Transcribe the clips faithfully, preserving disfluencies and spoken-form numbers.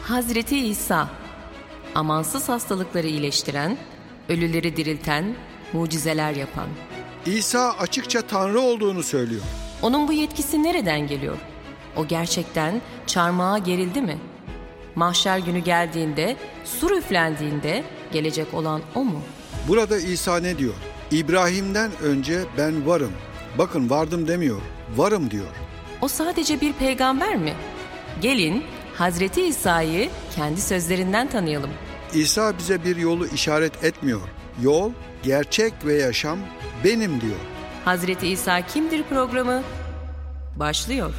Hazreti İsa, amansız hastalıkları iyileştiren, ölüleri dirilten, mucizeler yapan. İsa açıkça Tanrı olduğunu söylüyor. Onun bu yetkisi nereden geliyor? O gerçekten çarmıha gerildi mi? Mahşer günü geldiğinde, sur üflendiğinde gelecek olan o mu? Burada İsa ne diyor? İbrahim'den önce ben varım. Bakın vardım demiyor, varım diyor. O sadece bir peygamber mi? Gelin Hazreti İsa'yı kendi sözlerinden tanıyalım. İsa bize bir yolu işaret etmiyor. Yol, gerçek ve yaşam benim diyor. Hazreti İsa kimdir programı başlıyor.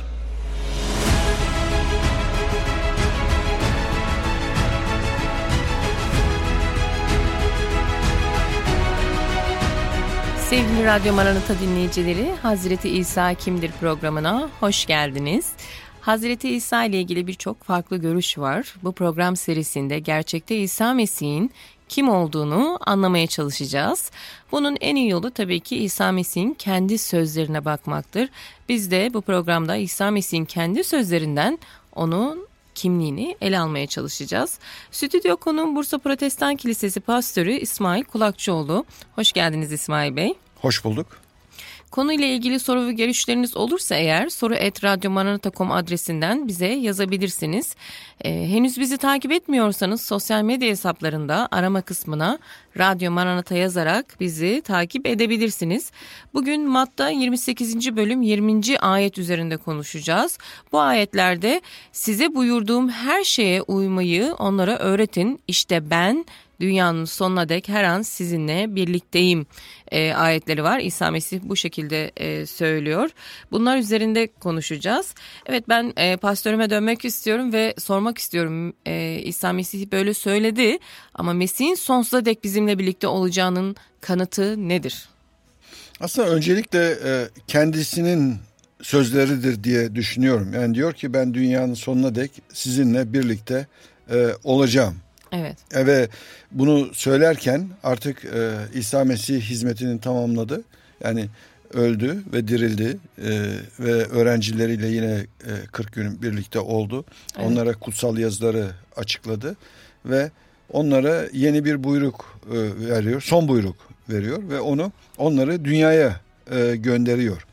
Sevgili Radyo Maranata dinleyicileri, Hazreti İsa kimdir programına hoş geldiniz. Hazreti İsa ile ilgili birçok farklı görüş var. Bu program serisinde gerçekte İsa Mesih'in kim olduğunu anlamaya çalışacağız. Bunun en iyi yolu tabii ki İsa Mesih'in kendi sözlerine bakmaktır. Biz de bu programda İsa Mesih'in kendi sözlerinden onun kimliğini ele almaya çalışacağız. Stüdyo konuğum Bursa Protestan Kilisesi Pastörü İsmail Kulakçıoğlu. Hoş geldiniz İsmail Bey. Hoş bulduk. Konuyla ilgili soru ve görüşleriniz olursa eğer soru et radyomaranata nokta com adresinden bize yazabilirsiniz. Ee, henüz bizi takip etmiyorsanız sosyal medya hesaplarında arama kısmına Radyo Maranata yazarak bizi takip edebilirsiniz. Bugün Matta yirmi sekizinci bölüm yirminci ayet üzerinde konuşacağız. Bu ayetlerde size buyurduğum her şeye uymayı onlara öğretin. İşte ben dünyanın sonuna dek her an sizinle birlikteyim e, ayetleri var. İsa Mesih bu şekilde e, söylüyor. Bunlar üzerinde konuşacağız. Evet, ben e, pastörüme dönmek istiyorum ve sormak istiyorum. E, İsa Mesih böyle söyledi ama Mesih'in sonsuza dek bizimle birlikte olacağının kanıtı nedir? Aslında öncelikle e, kendisinin sözleridir diye düşünüyorum. Yani diyor ki ben dünyanın sonuna dek sizinle birlikte e, olacağım. Evet. Ve bunu söylerken artık e, İsa Mesih hizmetini tamamladı. Yani öldü ve dirildi e, ve öğrencileriyle yine e, kırk gün birlikte oldu. Evet. Onlara kutsal yazıları açıkladı ve onlara yeni bir buyruk e, veriyor, son buyruk veriyor ve onu onları dünyaya e, gönderiyor.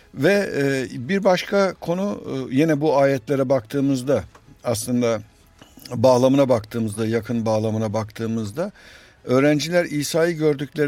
Ve e, bir başka konu e, yine bu ayetlere baktığımızda aslında bağlamına baktığımızda, yakın bağlamına baktığımızda öğrenciler İsa'yı gördükleri